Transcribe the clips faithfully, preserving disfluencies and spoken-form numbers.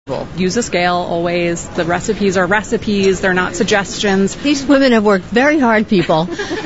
Use a scale always. The recipes are recipes. They're not suggestions. These women have worked very hard, people.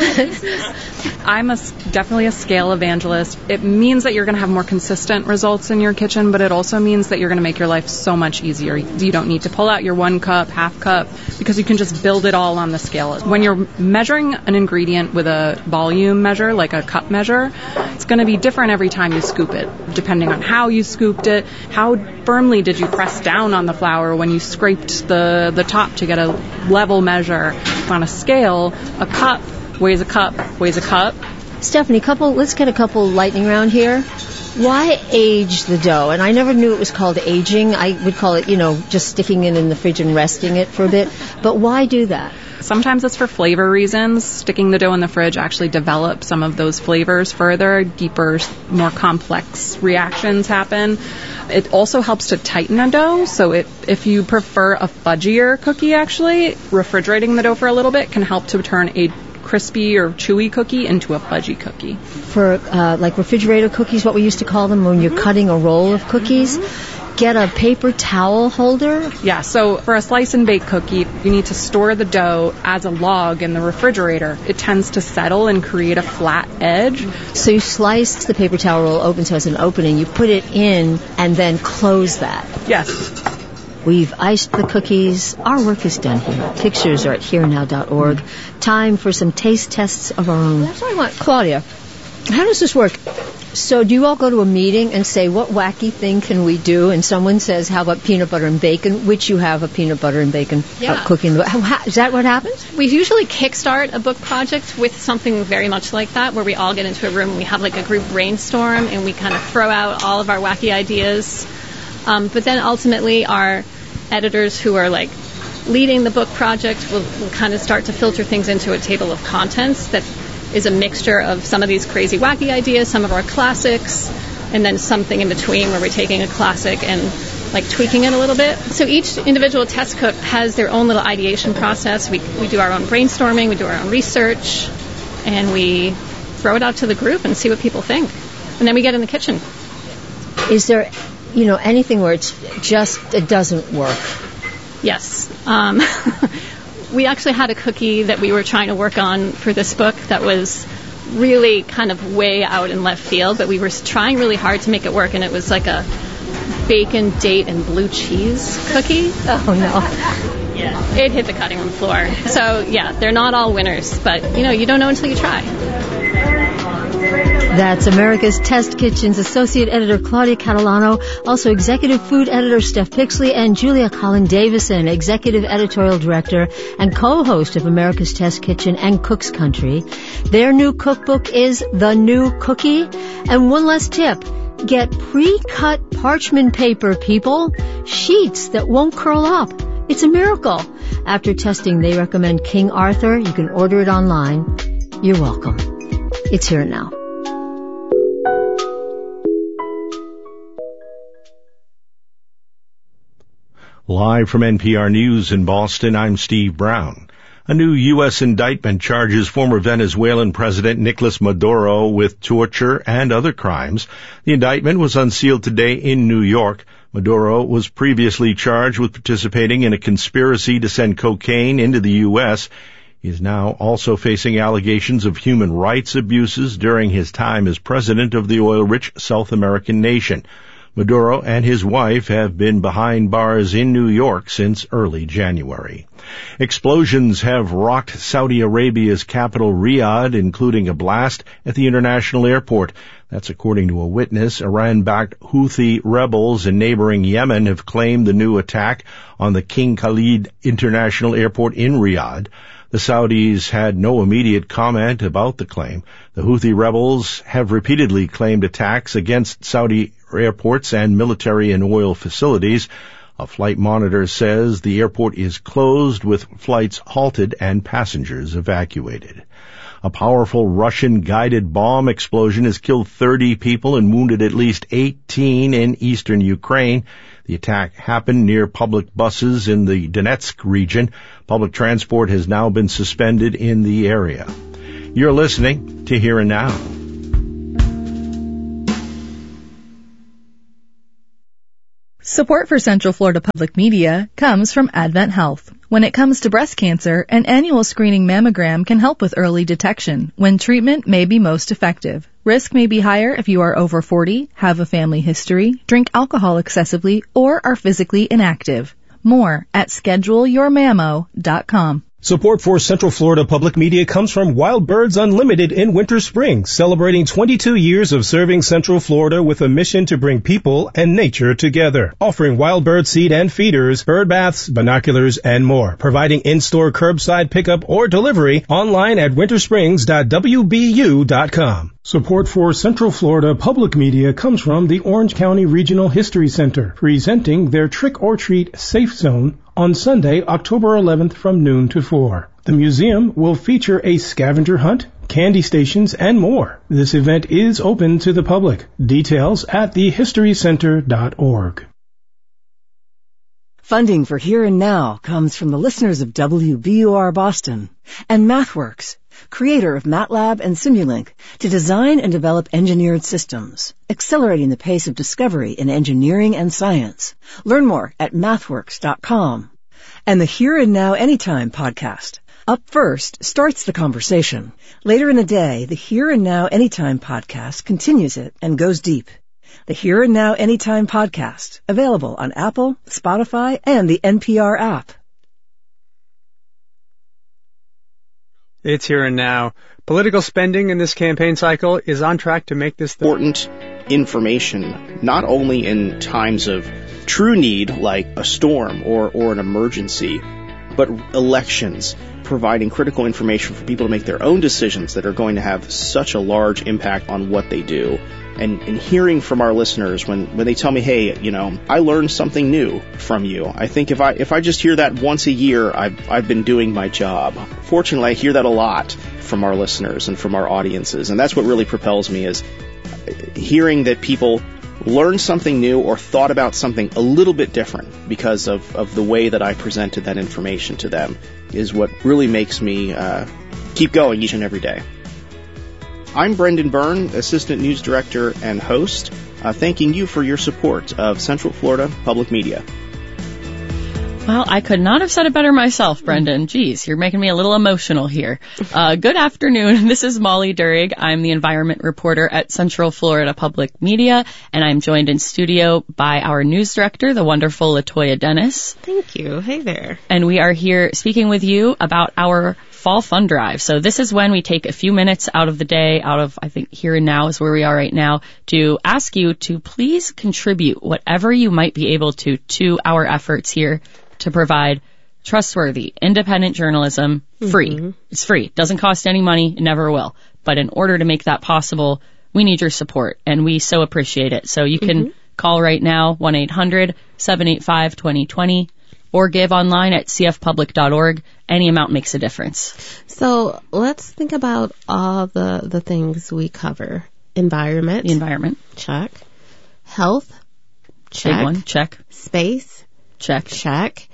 I'm a, definitely a scale evangelist. It means that you're going to have more consistent results in your kitchen, but it also means that you're going to make your life so much easier. You don't need to pull out your one cup, half cup, because you can just build it all on the scale. When you're measuring an ingredient with a volume measure, like a cup measure, it's going to be different every time you scoop it, depending on how you scooped it, how firmly did you press down on the flour when you scraped the, the top to get a level measure. On a scale, a cup weighs a cup, weighs a cup. Stephanie, couple. Let's get a couple lightning round here. Why age the dough? And I never knew it was called aging. I would call it, you know, just sticking it in the fridge and resting it for a bit. But why do that? Sometimes it's for flavor reasons. Sticking the dough in the fridge actually develops some of those flavors further. Deeper, more complex reactions happen. It also helps to tighten a dough. So it, if you prefer a fudgier cookie, actually, refrigerating the dough for a little bit can help to turn a crispy or chewy cookie into a fudgy cookie. For uh, like refrigerator cookies, what we used to call them when you're mm-hmm. cutting a roll of cookies, mm-hmm. get a paper towel holder. Yeah, so for a slice and bake cookie, you need to store the dough as a log in the refrigerator. It tends to settle and create a flat edge. So you sliced the paper towel roll open so it has an opening. You put it in and then close that. Yes. We've iced the cookies. Our work is done here. Pictures are at here now dot org. Time for some taste tests of our own. That's what I want. Claudia, how does this work? So do you all go to a meeting and say, what wacky thing can we do? And someone says, how about peanut butter and bacon? Which you have a peanut butter and bacon yeah. uh, cooking. How, how, is that what happens? We usually kickstart a book project with something very much like that, where we all get into a room and we have like a group brainstorm and we kind of throw out all of our wacky ideas. Um, but then ultimately our editors who are like leading the book project will, will kind of start to filter things into a table of contents that is a mixture of some of these crazy wacky ideas, some of our classics, and then something in between where we're taking a classic and like tweaking it a little bit. So each individual test cook has their own little ideation process. We we do our own brainstorming, we do our own research, and we throw it out to the group and see what people think. And then we get in the kitchen. Is there, you know, anything where it's just, it doesn't work? Yes. Um, we actually had a cookie that we were trying to work on for this book that was really kind of way out in left field, but we were trying really hard to make it work, and it was like a bacon, date, and blue cheese cookie. Oh, no. Yeah. It hit the cutting room floor. So, yeah, they're not all winners, but, you know, you don't know until you try. That's America's Test Kitchen's Associate Editor Claudia Catalano, also Executive Food Editor Steph Pixley, and Julia Collin Davison, Executive Editorial Director and co-host of America's Test Kitchen and Cook's Country. Their new cookbook is The New Cookie. And one last tip, get pre-cut parchment paper, people. Sheets that won't curl up. It's a miracle. After testing, they recommend King Arthur. You can order it online. You're welcome. It's here now. Live from N P R News in Boston, I'm Steve Brown. A new U S indictment charges former Venezuelan President Nicolas Maduro with torture and other crimes. The indictment was unsealed today in New York. Maduro was previously charged with participating in a conspiracy to send cocaine into the U S. He is now also facing allegations of human rights abuses during his time as president of the oil-rich South American nation. Maduro and his wife have been behind bars in New York since early January. Explosions have rocked Saudi Arabia's capital, Riyadh, including a blast at the international airport. That's according to a witness. Iran-backed Houthi rebels in neighboring Yemen have claimed the new attack on the King Khalid International Airport in Riyadh. The Saudis had no immediate comment about the claim. The Houthi rebels have repeatedly claimed attacks against Saudi airports and military and oil facilities. A flight monitor says the airport is closed with flights halted and passengers evacuated. A powerful Russian guided bomb explosion has killed thirty people and wounded at least eighteen in eastern Ukraine. The attack happened near public buses in the Donetsk region. Public transport has now been suspended in the area. You're listening to Here and Now. Support for Central Florida Public Media comes from Advent Health. When it comes to breast cancer, an annual screening mammogram can help with early detection, when treatment may be most effective. Risk may be higher if you are over forty, have a family history, drink alcohol excessively, or are physically inactive. More at schedule your mammo dot com. Support for Central Florida Public Media comes from Wild Birds Unlimited in Winter Springs, celebrating twenty-two years of serving Central Florida with a mission to bring people and nature together. Offering wild bird seed and feeders, bird baths, binoculars, and more. Providing in-store curbside pickup or delivery online at wintersprings dot w b u dot com. Support for Central Florida Public Media comes from the Orange County Regional History Center, presenting their Trick or Treat Safe Zone on Sunday, October eleventh from noon to four. The museum will feature a scavenger hunt, candy stations, and more. This event is open to the public. Details at the history center dot org. Funding for Here and Now comes from the listeners of W B U R Boston and MathWorks, creator of MATLAB and Simulink, to design and develop engineered systems, accelerating the pace of discovery in engineering and science. Learn more at mathworks dot com. And the Here and Now Anytime podcast. Up First starts the conversation. Later in the day, the Here and Now Anytime podcast continues it and goes deep. The Here and Now Anytime podcast, available on Apple, Spotify, and the N P R app. It's Here and Now. Political spending in this campaign cycle is on track to make this the important information, not only in times of true need like a storm or, or an emergency, but elections, providing critical information for people to make their own decisions that are going to have such a large impact on what they do. And, and hearing from our listeners when, when they tell me, hey, you know, I learned something new from you. I think if I if I just hear that once a year, I've, I've been doing my job. Fortunately, I hear that a lot from our listeners and from our audiences. And that's what really propels me, is hearing that people learned something new or thought about something a little bit different because of, of the way that I presented that information to them is what really makes me uh, keep going each and every day. I'm Brendan Byrne, Assistant News Director and host, uh, thanking you for your support of Central Florida Public Media. Well, I could not have said it better myself, Brendan. Geez, you're making me a little emotional here. Uh, good afternoon. This is Molly Durig. I'm the environment reporter at Central Florida Public Media, and I'm joined in studio by our news director, the wonderful Latoya Dennis. Thank you. Hey there. And we are here speaking with you about our Fall Fund Drive. So this is when we take a few minutes out of the day, out of, I think, Here and Now is where we are right now, to ask you to please contribute whatever you might be able to to our efforts here to provide trustworthy, independent journalism free. Mm-hmm. It's free. It doesn't cost any money. It never will. But in order to make that possible, we need your support, and we so appreciate it. So you can mm-hmm. call right now, one eight hundred seven eight five two zero two zero, or give online at c f public dot org. Any amount makes a difference. So let's think about all the, the things we cover. Environment. The environment. Check. Health. Check. Big one. Check. Space. Check. Check.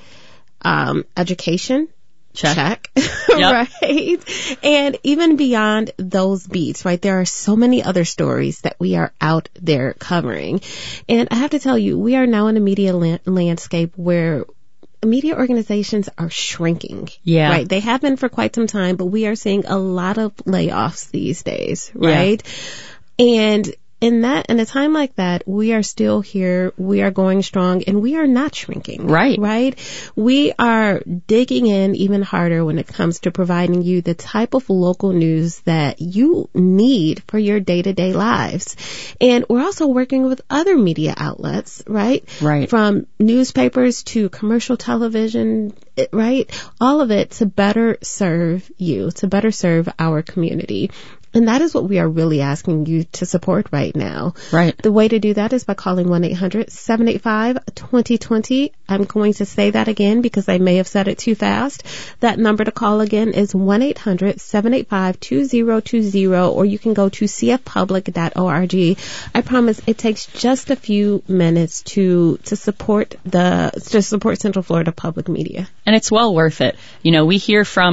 Um, education. Check. Check. Yep. Right? And even beyond those beats, right, there are so many other stories that we are out there covering. And I have to tell you, we are now in a media la- landscape where media organizations are shrinking. Yeah. Right? They have been for quite some time, but we are seeing a lot of layoffs these days, right? Yeah. And in that, in a time like that, we are still here, we are going strong, and we are not shrinking. Right. Right? We are digging in even harder when it comes to providing you the type of local news that you need for your day-to-day lives. And we're also working with other media outlets, right? Right. From newspapers to commercial television, right? All of it to better serve you, to better serve our community. And that is what we are really asking you to support right now. Right. The way to do that is by calling one eight hundred seven eight five two zero two zero. I'm going to say that again because I may have said it too fast. That number to call again is one eight hundred seven eight five two zero two zero, or you can go to c f public dot org. I promise it takes just a few minutes to to support the to support Central Florida Public Media. And it's well worth it. You know, we hear from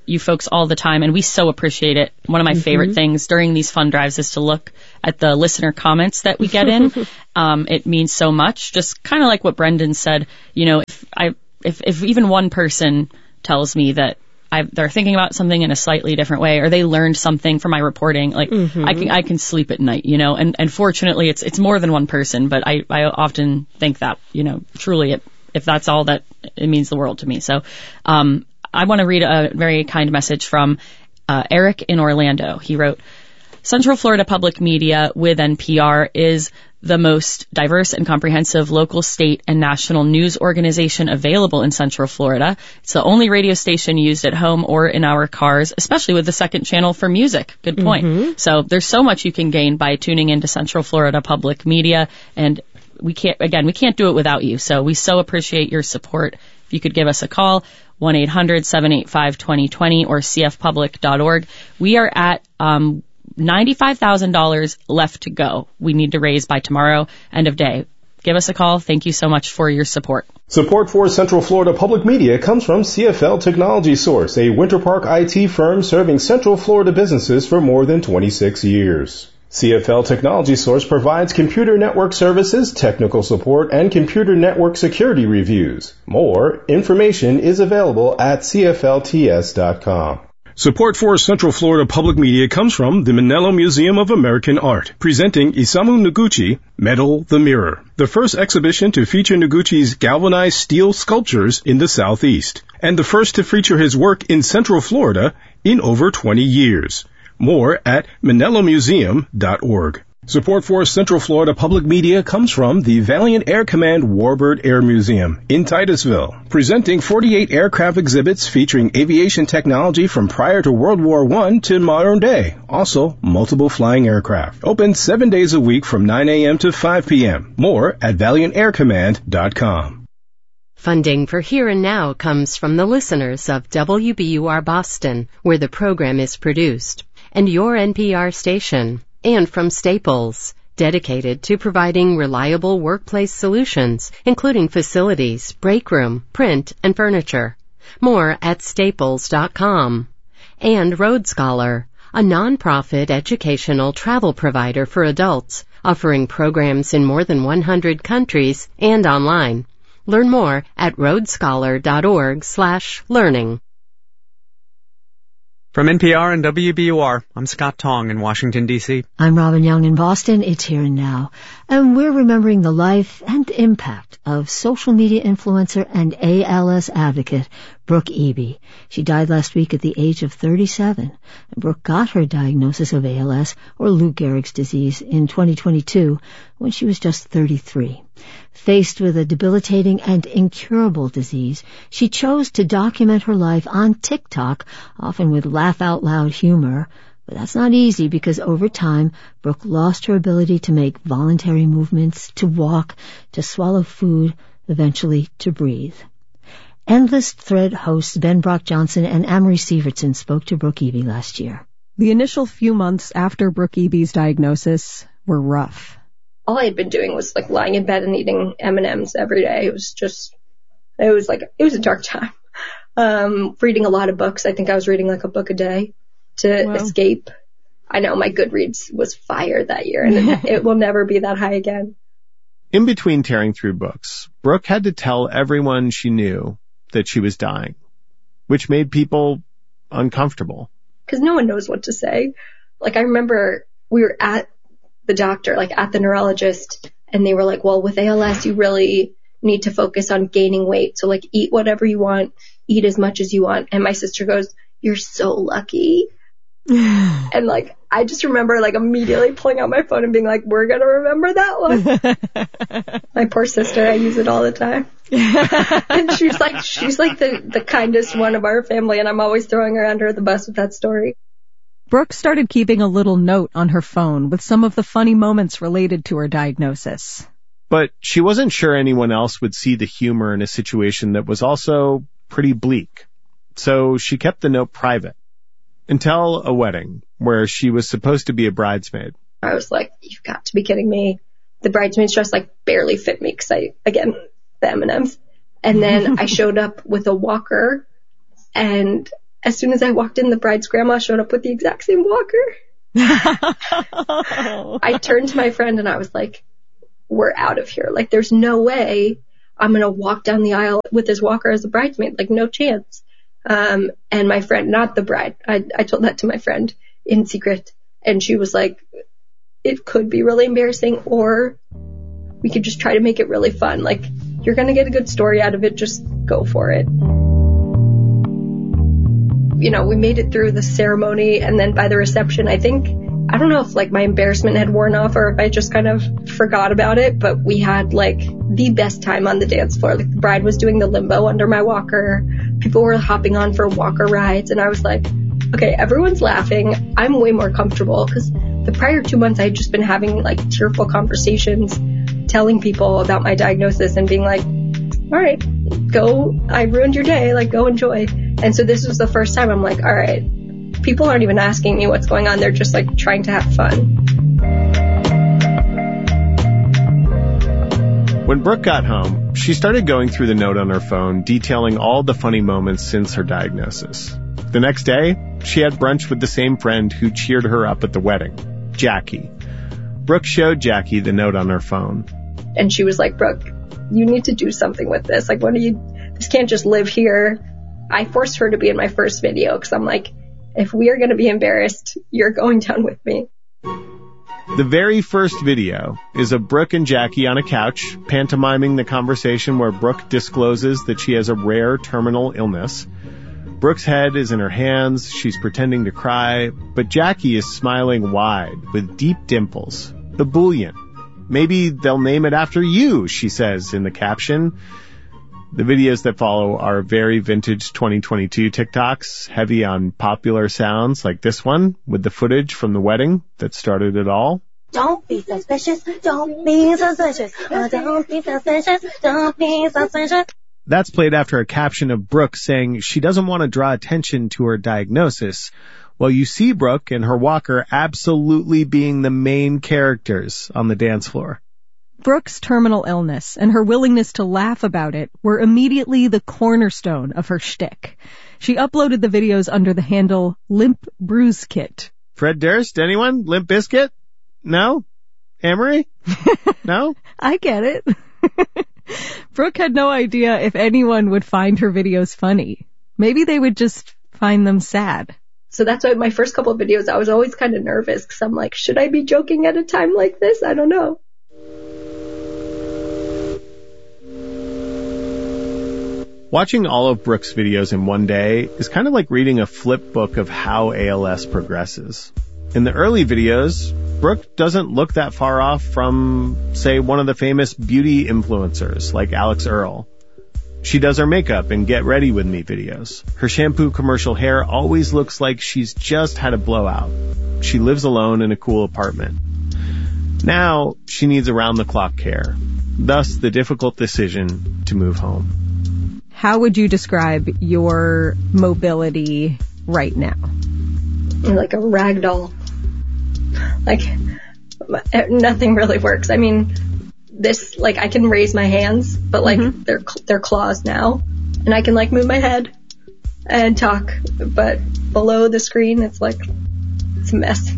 you folks all the time, and we so appreciate it. One of my mm-hmm. favorite things during these fund drives is to look at the listener comments that we get in. um, it means so much. Just kind of like what Brendan said, you know, if I, if, if even one person tells me that I, they're thinking about something in a slightly different way, or they learned something from my reporting, like mm-hmm. I can I can sleep at night, you know. And, and fortunately, it's it's more than one person, but I, I often think that, you know, truly, it, if that's all, that it means the world to me. So um, I want to read a very kind message from uh, Eric in Orlando. He wrote, Central Florida Public Media with N P R is the most diverse and comprehensive local, state, and national news organization available in Central Florida. It's the only radio station used at home or in our cars, especially with the second channel for music. Good point. Mm-hmm. So there's so much you can gain by tuning into Central Florida Public Media, and we can't, again, we can't do it without you. So we so appreciate your support. If you could give us a call, one eight hundred seven eight five two zero two zero or c f public dot org. We are at, um, ninety-five thousand dollars left to go. We need to raise by tomorrow, end of day. Give us a call. Thank you so much for your support. Support for Central Florida Public Media comes from C F L Technology Source, a Winter Park I T firm serving Central Florida businesses for more than twenty-six years. C F L Technology Source provides computer network services, technical support, and computer network security reviews. More information is available at c f l t s dot com. Support for Central Florida Public Media comes from the Manello Museum of American Art, presenting Isamu Noguchi, Metal the Mirror, the first exhibition to feature Noguchi's galvanized steel sculptures in the Southeast, and the first to feature his work in Central Florida in over twenty years. More at manello museum dot org. Support for Central Florida Public Media comes from the Valiant Air Command Warbird Air Museum in Titusville, presenting forty-eight aircraft exhibits featuring aviation technology from prior to World War One to modern day. Also, multiple flying aircraft. Open seven days a week from nine a.m. to five p.m. More at valiant air command dot com. Funding for Here and Now comes from the listeners of W B U R Boston, where the program is produced, and your N P R station. And from Staples, dedicated to providing reliable workplace solutions, including facilities, break room, print, and furniture. More at staples dot com. And Road Scholar, a nonprofit educational travel provider for adults, offering programs in more than one hundred countries and online. Learn more at road scholar dot org slash learning. From N P R and W B U R, I'm Scott Tong in Washington, D C I'm Robin Young in Boston. It's Here and Now. And we're remembering the life and impact of social media influencer and A L S advocate, Brooke Eby. She died last week at the age of thirty-seven. Brooke got her diagnosis of A L S, or Lou Gehrig's disease, in twenty twenty-two when she was just thirty-three. Faced with a debilitating and incurable disease, she chose to document her life on TikTok, often with laugh-out-loud humor. But that's not easy because over time, Brooke lost her ability to make voluntary movements, to walk, to swallow food, eventually to breathe. Endless Thread hosts Ben Brock Johnson and Amory Sievertson spoke to Brooke Eby last year. The initial few months after Brooke Eby's diagnosis were rough. All I had been doing was like lying in bed and eating M and M's every day. It was just, it was like, it was a dark time. Um, reading a lot of books. I think I was reading like a book a day to wow. escape. I know my Goodreads was fire that year, and it, it will never be that high again. In between tearing through books, Brooke had to tell everyone she knew that she was dying, which made people uncomfortable. Because no one knows what to say. Like, I remember we were at the doctor, like at the neurologist, and they were like, well, with A L S, you really need to focus on gaining weight. So like eat whatever you want, eat as much as you want. And my sister goes, you're so lucky. And like, I just remember like immediately pulling out my phone and being like, we're going to remember that one. My poor sister, I use it all the time. And she's like, she's like the, the kindest one of our family. And I'm always throwing her under the bus with that story. Brooke started keeping a little note on her phone with some of the funny moments related to her diagnosis. But she wasn't sure anyone else would see the humor in a situation that was also pretty bleak. So she kept the note private until a wedding where she was supposed to be a bridesmaid. I was like, you've got to be kidding me. The bridesmaid's dress like barely fit me because I, again, the M and M's. And then I showed up with a walker and as soon as I walked in, the bride's grandma showed up with the exact same walker. I turned to my friend and I was like, we're out of here. Like, there's no way I'm going to walk down the aisle with this walker as a bridesmaid. Like, no chance. Um, and my friend, not the bride, I, I told that to my friend in secret. And she was like, it could be really embarrassing, or we could just try to make it really fun. Like, you're going to get a good story out of it. Just go for it. You know, we made it through the ceremony, and then by the reception, I think, I don't know if like my embarrassment had worn off or if I just kind of forgot about it, but we had like the best time on the dance floor. Like, the bride was doing the limbo under my walker. People were hopping on for walker rides, and I was like, okay, everyone's laughing. I'm way more comfortable, because the prior two months I had just been having like tearful conversations, telling people about my diagnosis and being like, all right, go, I ruined your day, like, go enjoy. And so this was the first time I'm like, all right, people aren't even asking me what's going on. They're just like trying to have fun. When Brooke got home, she started going through the note on her phone, detailing all the funny moments since her diagnosis. The next day, she had brunch with the same friend who cheered her up at the wedding, Jackie. Brooke showed Jackie the note on her phone. And she was like, Brooke, you need to do something with this. Like, what do you, this can't just live here. I forced her to be in my first video because I'm like, if we are going to be embarrassed, you're going down with me. The very first video is of Brooke and Jackie on a couch, pantomiming the conversation where Brooke discloses that she has a rare terminal illness. Brooke's head is in her hands, she's pretending to cry, but Jackie is smiling wide with deep dimples. The bullion. Maybe they'll name it after you, she says in the caption. The videos that follow are very vintage twenty twenty-two TikToks, heavy on popular sounds like this one, with the footage from the wedding that started it all. Don't be suspicious, don't be suspicious, oh, don't be suspicious, don't be suspicious. That's played after a caption of Brooke saying she doesn't want to draw attention to her diagnosis, while you see Brooke and her walker absolutely being the main characters on the dance floor. Brooke's terminal illness and her willingness to laugh about it were immediately the cornerstone of her shtick. She uploaded the videos under the handle Limp Bruise Kit. Fred Durst, anyone? Limp Bizkit? No? Amory? No? I get it. Brooke had no idea if anyone would find her videos funny. Maybe they would just find them sad. So that's why my first couple of videos, I was always kind of nervous because I'm like, should I be joking at a time like this? I don't know. Watching all of Brooke's videos in one day is kind of like reading a flip book of how A L S progresses. In the early videos, Brooke doesn't look that far off from, say, one of the famous beauty influencers like Alex Earle. She does her makeup and get ready with me videos. Her shampoo commercial hair always looks like she's just had a blowout. She lives alone in a cool apartment. Now, she needs around-the-clock care. Thus, the difficult decision to move home. How would you describe your mobility right now? Like a rag doll. Like, nothing really works. I mean, this, like, I can raise my hands, but, like, mm-hmm. they're they're claws now. And I can, like, move my head and talk. But below the screen, it's, like, it's a mess.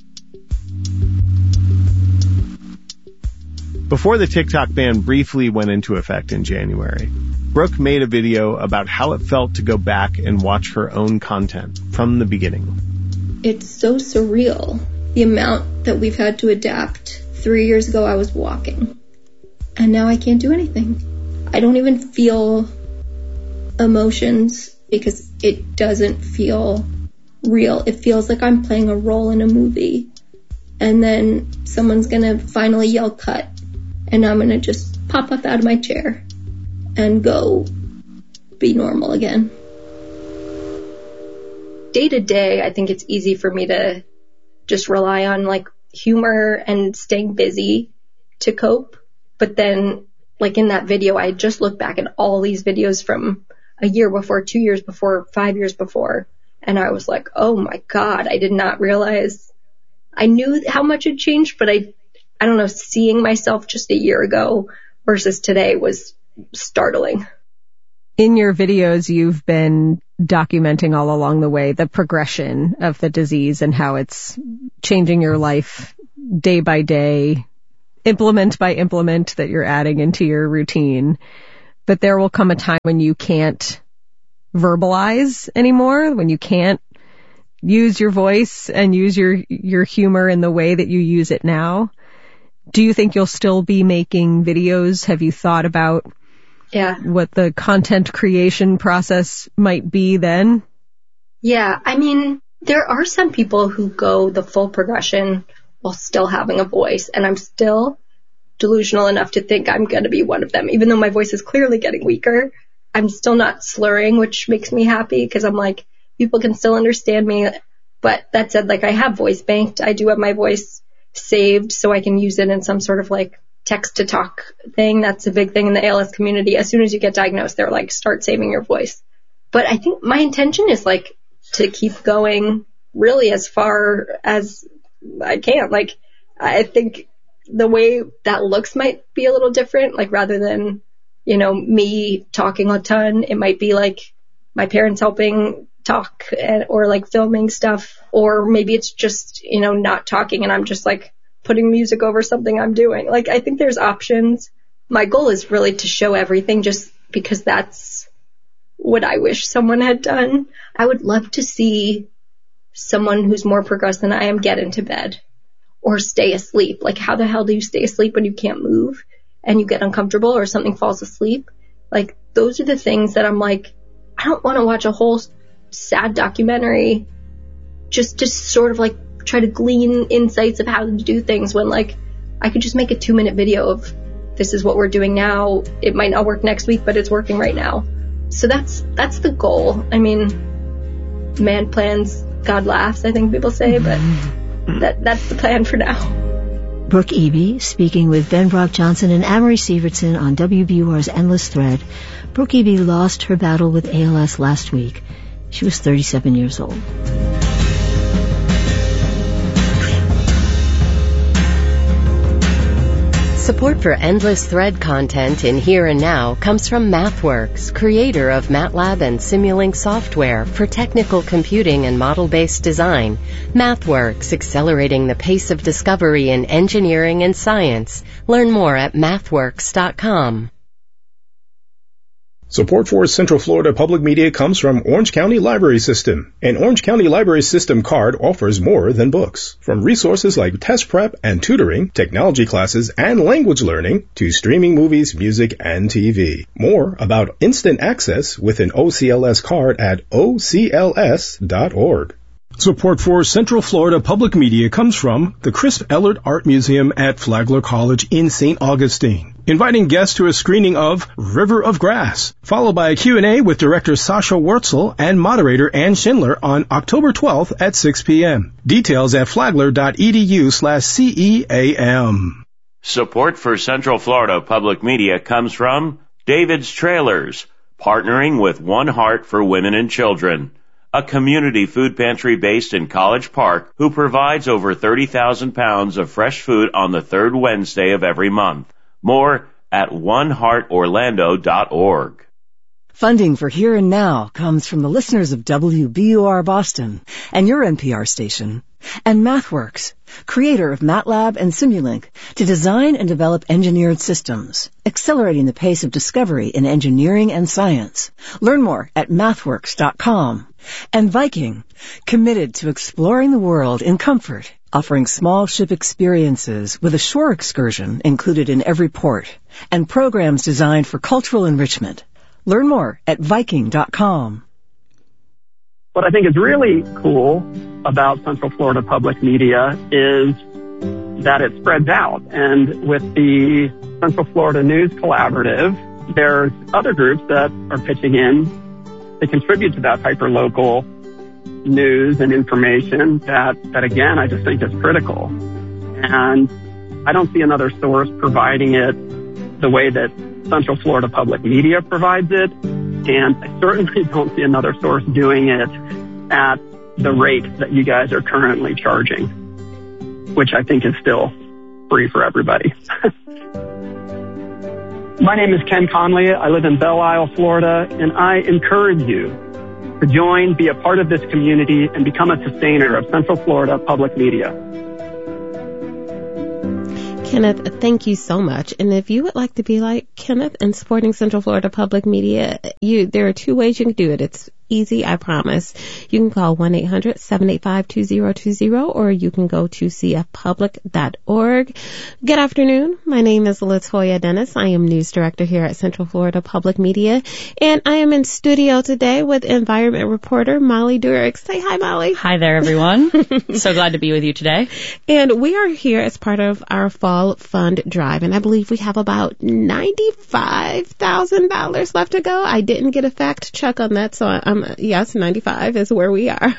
Before the TikTok ban briefly went into effect in January, Brooke made a video about how it felt to go back and watch her own content from the beginning. It's so surreal, the amount that we've had to adapt. Three years ago, I was walking, and now I can't do anything. I don't even feel emotions because it doesn't feel real. It feels like I'm playing a role in a movie, and then someone's gonna finally yell cut, and I'm gonna just pop up out of my chair and go be normal again. Day to day, I think it's easy for me to just rely on like humor and staying busy to cope. But then, like in that video, I just looked back at all these videos from a year before, two years before, five years before. And I was like, oh my God, I did not realize. I knew how much had changed, but I, I don't know, seeing myself just a year ago versus today was startling. In your videos, you've been documenting all along the way the progression of the disease and how it's changing your life day by day, implement by implement that you're adding into your routine. But there will come a time when you can't verbalize anymore, when you can't use your voice and use your, your humor in the way that you use it now. Do you think you'll still be making videos? Have you thought about Yeah. what the content creation process might be then? Yeah, I mean, there are some people who go the full progression while still having a voice, and I'm still delusional enough to think I'm going to be one of them. Even though my voice is clearly getting weaker, I'm still not slurring, which makes me happy because I'm like, people can still understand me. But that said, like, I have voice banked. I do have my voice saved so I can use it in some sort of like text to talk thing. That's a big thing in the A L S community. As soon as you get diagnosed, they're like, start saving your voice. But I think my intention is like to keep going really as far as I can. Like, I think the way that looks might be a little different. Like, rather than, you know, me talking a ton, it might be like my parents helping talk and, or like filming stuff, or maybe it's just, you know, not talking and I'm just like putting music over something I'm doing. Like, I think there's options. My goal is really to show everything just because that's what I wish someone had done. I would love to see someone who's more progressed than I am get into bed or stay asleep. Like, how the hell do you stay asleep when you can't move and you get uncomfortable or something falls asleep? Like, those are the things that I'm like, I don't want to watch a whole sad documentary just to sort of like try to glean insights of how to do things when like I could just make a two minute video of this is what we're doing now. It might not work next week, but it's working right now. So that's that's the goal. I mean, man plans, God laughs, I think people say, but that that's the plan for now. Brooke Eby speaking with Ben Brock Johnson and Amory Sievertson on W B U R's Endless Thread. Brooke Eby lost her battle with A L S last week. She was thirty-seven years old. Support for Endless Thread content in Here and Now comes from MathWorks, creator of MATLAB and Simulink software for technical computing and model-based design. MathWorks, accelerating the pace of discovery in engineering and science. Learn more at mathworks dot com. Support for Central Florida Public Media comes from Orange County Library System. An Orange County Library System card offers more than books. From resources like test prep and tutoring, technology classes, and language learning, to streaming movies, music, and T V. More about instant access with an O C L S card at O C L S dot org. Support for Central Florida Public Media comes from the Crisp Ellard Art Museum at Flagler College in Saint Augustine, inviting guests to a screening of River of Grass, followed by a Q and A with director Sasha Wurtzel and moderator Ann Schindler on October twelfth at six p.m. Details at flagler.edu slash CEAM. Support for Central Florida Public Media comes from David's Trailers, partnering with One Heart for Women and Children, a community food pantry based in College Park who provides over thirty thousand pounds of fresh food on the third Wednesday of every month. More at one heart orlando dot org. Funding for Here and Now comes from the listeners of W B U R Boston and your N P R station, and MathWorks, creator of MATLAB and Simulink, to design and develop engineered systems, accelerating the pace of discovery in engineering and science. Learn more at mathworks dot com. And Viking, committed to exploring the world in comfort, offering small ship experiences with a shore excursion included in every port, and programs designed for cultural enrichment. Learn more at viking dot com. What I think is really cool about Central Florida Public Media is that it spreads out. And with the Central Florida News Collaborative, there's other groups that are pitching in to contribute to that hyper-local news and information that, that again, I just think is critical. And I don't see another source providing it the way that Central Florida Public Media provides it. And I certainly don't see another source doing it at the rate that you guys are currently charging, which I think is still free for everybody. My name is Ken Conley. I live in Belle Isle, Florida, and I encourage you to join, be a part of this community, and become a sustainer of Central Florida Public Media. Kenneth, thank you so much. And if you would like to be like Kenneth and supporting Central Florida Public Media, you there are two ways you can do it. It's easy, I promise. You can call one eight hundred seven eight five two zero two zero or you can go to c f public dot org. Good afternoon. My name is Latoya Dennis. I am News Director here at Central Florida Public Media, and I am in studio today with environment reporter Molly Durick. Say hi, Molly. Hi there, everyone. So glad to be with you today. And we are here as part of our Fall Fund Drive, and I believe we have about ninety-five thousand dollars left to go. I didn't get a fact check on that, so I'm yes, ninety-five is where we are.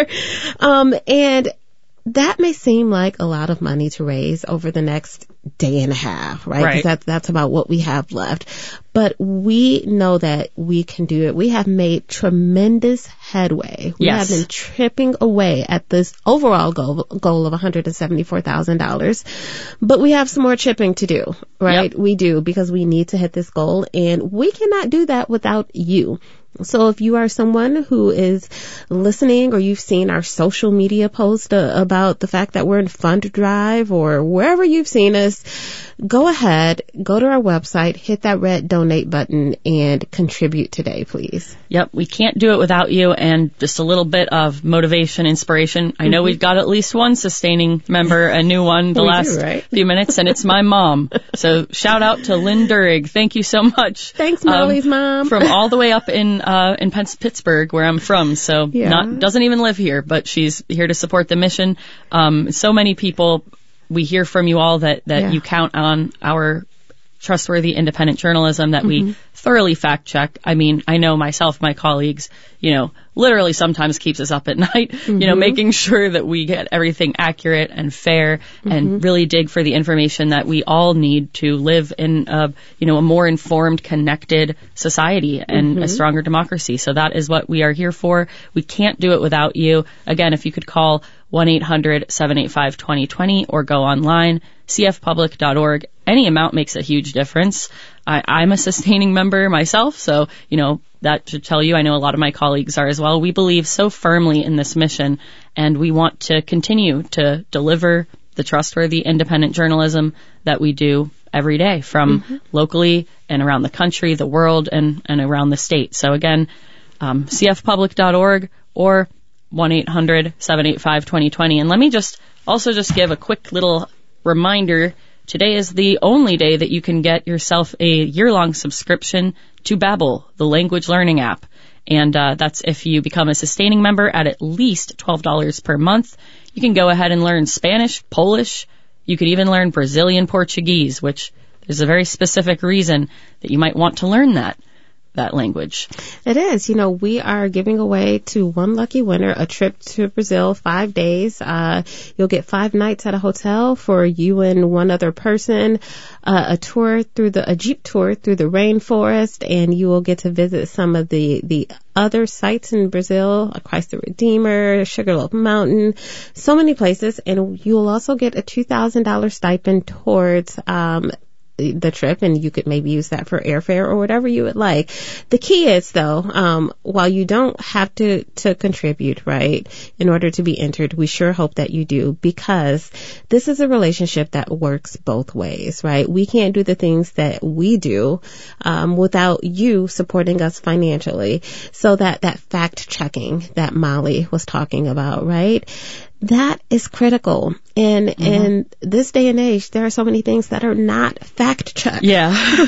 um, and that may seem like a lot of money to raise over the next day and a half, right? Because Right. that's, that's about what we have left. But we know that we can do it. We have made tremendous headway. We Yes. have been tripping away at this overall goal, goal of one hundred seventy-four thousand dollars. But we have some more chipping to do, right? Yep. We do, because we need to hit this goal, and we cannot do that without you. So if you are someone who is listening, or you've seen our social media post uh, about the fact that we're in Fund Drive, or wherever you've seen us, go ahead, go to our website, hit that red donate button, and contribute today, please. Yep, we can't do it without you, and just a little bit of motivation, inspiration. I know Mhm. we've got at least one sustaining member, a new one, the We do, last right? few minutes, and it's my mom. So shout out to Lynn Durig. Thank you so much. Thanks, Um, Molly's mom. From all the way up in uh, in Pens- Pittsburgh, where I'm from. So Yeah. not doesn't even live here, but she's here to support the mission. Um, so many people, we hear from you all that that Yeah. you count on our trustworthy independent journalism, that Mhm. we thoroughly fact check. I mean, I know myself, my colleagues, you know, literally sometimes keeps us up at night, you know, Mhm. making sure that we get everything accurate and fair and Mhm. really dig for the information that we all need to live in a, you know, a more informed, connected society and Mhm. a stronger democracy. So that is what we are here for. We can't do it without you. Again, if you could call one eight hundred seven eight five two zero two zero or go online, c f public dot org. Any amount makes a huge difference. I, I'm a sustaining member myself, so, you know, that should tell you. I know a lot of my colleagues are as well. We believe so firmly in this mission, and we want to continue to deliver the trustworthy, independent journalism that we do every day, from Mhm. locally and around the country, the world, and, and around the state. So again, um, c f public dot org or one eight hundred seven eight five two zero two zero. And let me just also just give a quick little reminder. Today is the only day that you can get yourself a year-long subscription to Babbel, the language learning app. And uh, that's if you become a sustaining member at at least twelve dollars per month. You can go ahead and learn Spanish, Polish. You could even learn Brazilian Portuguese, which there's a very specific reason that you might want to learn that. that language. It is. You know, we are giving away to one lucky winner a trip to Brazil, five days. Uh, you'll get five nights at a hotel for you and one other person, uh, a tour through the, a Jeep tour through the rainforest, and you will get to visit some of the, the other sites in Brazil, Christ the Redeemer, Sugarloaf Mountain, so many places. And you'll also get a two thousand dollars stipend towards, um, the trip, and you could maybe use that for airfare or whatever you would like. The key is, though, um, while you don't have to, to contribute, right, in order to be entered, we sure hope that you do, because this is a relationship that works both ways, right? We can't do the things that we do um, without you supporting us financially. So that, that fact checking that Molly was talking about, right? That is critical. And mm-hmm. in this day and age, there are so many things that are not fact checked. Yeah.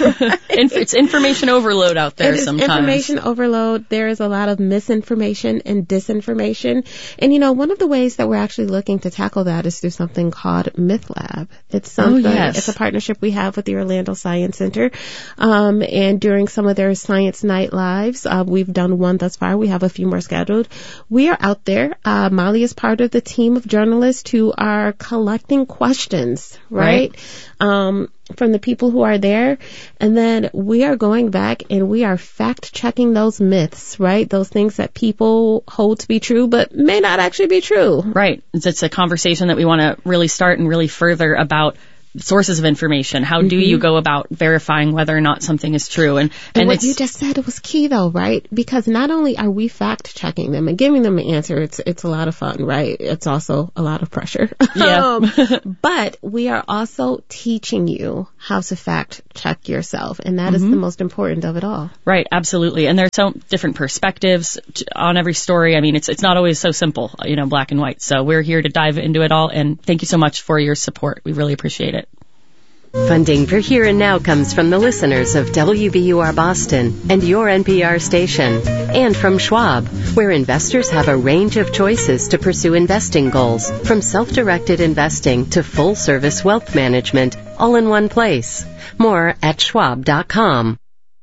It's information overload out there it is sometimes. Information overload. There is a lot of misinformation and disinformation. And, you know, one of the ways that we're actually looking to tackle that is through something called MythLab. It's something, oh, yes. It's a partnership we have with the Orlando Science Center. Um, and during some of their Science Night Lives, uh, we've done one thus far. We have a few more scheduled. We are out there. Uh, Molly is part of the team of journalists who are collecting questions, right? right. Um, from the people who are there. And then we are going back and we are fact checking those myths, right? Those things that people hold to be true, but may not actually be true. Right. It's, it's a conversation that we want to really start and really further about sources of information. How do Mhm. you go about verifying whether or not something is true? And, And, and what it's, you just said was key though, right? Because not only are we fact checking them and giving them an answer, it's it's a lot of fun, right? It's also a lot of pressure. Yeah. um, but we are also teaching you how to fact check yourself, and that is Mhm. the most important of it all. Right, absolutely. And there's so different perspectives t- on every story. I mean, it's it's not always so simple, you know, black and white. So we're here to dive into it all, and thank you so much for your support. We really appreciate it. Funding for Here and Now comes from the listeners of W B U R Boston and your N P R station, and from Schwab, where investors have a range of choices to pursue investing goals, from self-directed investing to full-service wealth management, all in one place. More at schwab dot com.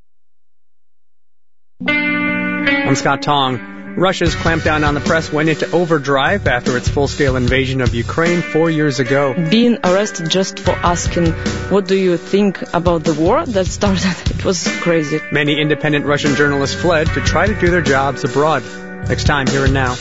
I'm Scott Tong. Russia's clampdown on the press went into overdrive after its full-scale invasion of Ukraine four years ago. Being arrested just for asking, what do you think about the war that started? It was crazy. Many independent Russian journalists fled to try to do their jobs abroad. Next time, Here and Now.